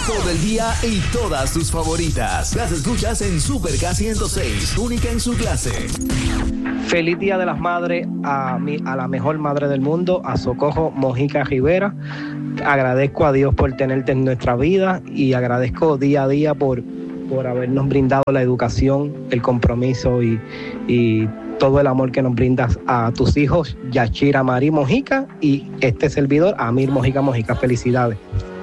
Todo el día y todas tus favoritas. Las escuchas en Super K106, única en su clase. Feliz Día de las Madres a la mejor madre del mundo, a Socorro Mojica Rivera. Agradezco a Dios por tenerte en nuestra vida y agradezco día a día por habernos brindado la educación, el compromiso y todo el amor que nos brindas a tus hijos, Yachira Marí Mojica y este servidor, Amir Mojica Mojica. Felicidades.